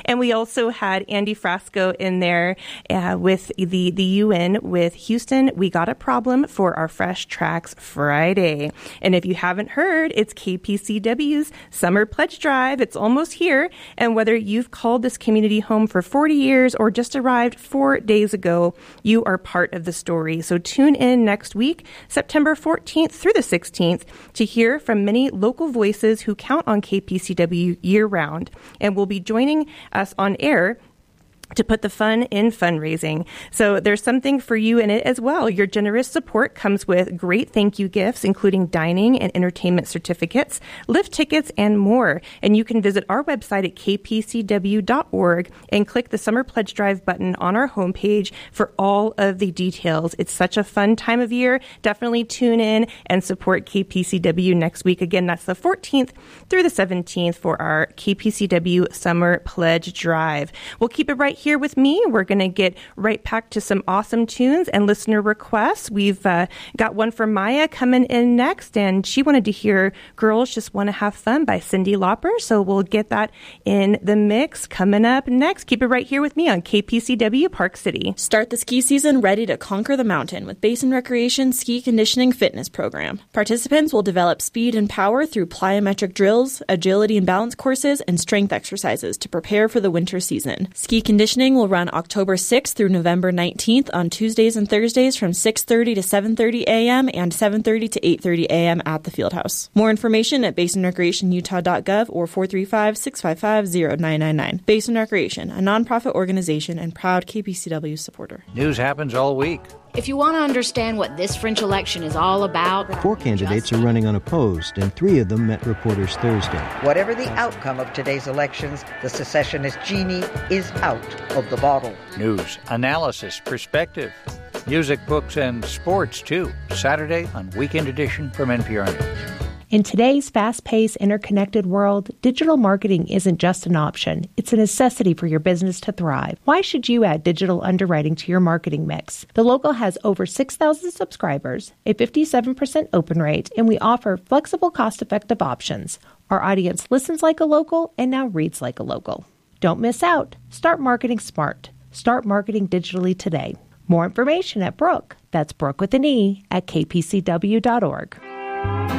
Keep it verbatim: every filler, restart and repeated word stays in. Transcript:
And we also had Andy Frasco in there uh, with the, the U N with Houston, We Got a Problem for our Fresh Tracks Friday. And if you haven't heard, it's K P C W's Summer Pledge Drive. It's almost here. And whether you've called this community home for forty years or just arrived four days ago, you are part of the story. So tune in next week, September fourteenth through the sixteenth, to hear from many local voices who count on K P C W year-round and will be joining us on air to put the fun in fundraising. So there's something for you in it as well. Your generous support comes with great thank you gifts, including dining and entertainment certificates, lift tickets, and more. And you can visit our website at k p c w dot org and click the Summer Pledge Drive button on our homepage for all of the details. It's such a fun time of year. Definitely tune in and support K P C W next week. Again, that's the fourteenth through the seventeenth for our K P C W Summer Pledge Drive. We'll keep it right here with me. We're going to get right back to some awesome tunes and listener requests. We've uh, got one from Maya coming in next, and she wanted to hear Girls Just Want to Have Fun by Cyndi Lauper, so we'll get that in the mix coming up next. Keep it right here with me on K P C W Park City. Start the ski season ready to conquer the mountain with Basin Recreation Ski Conditioning Fitness Program. Participants will develop speed and power through plyometric drills, agility and balance courses, and strength exercises to prepare for the winter season. Ski conditioning will run October sixth through November nineteenth on Tuesdays and Thursdays from six thirty to seven thirty a.m. and seven thirty to eight thirty a.m. at the Fieldhouse. More information at basin recreation utah dot gov or four three five, six five five, zero nine nine nine. Basin Recreation, a nonprofit organization and proud K P C W supporter. News happens all week. If you want to understand what this French election is all about... Four candidates are running unopposed, and three of them met reporters Thursday. Whatever the outcome of today's elections, the secessionist genie is out of the bottle. News, analysis, perspective, music, books, and sports, too. Saturday on Weekend Edition from N P R News. In today's fast-paced, interconnected world, digital marketing isn't just an option. It's a necessity for your business to thrive. Why should you add digital underwriting to your marketing mix? The Local has over six thousand subscribers, a fifty-seven percent open rate, and we offer flexible, cost-effective options. Our audience listens like a local and now reads like a local. Don't miss out. Start marketing smart. Start marketing digitally today. More information at Brooke, that's Brooke with an E, at k p c w dot org.